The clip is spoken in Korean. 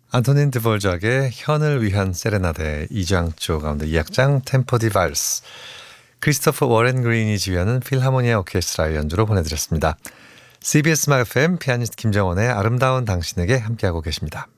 안토닌 드볼작의 현을 위한 세레나데 2장조 가운데 2악장 템포 디 발스, 크리스토퍼 워렌 그린이 지휘하는 필하모니아 오케스트라의 연주로 보내드렸습니다. CBS 음악 FM 피아니스트 김정원의 아름다운 당신에게 함께하고 계십니다.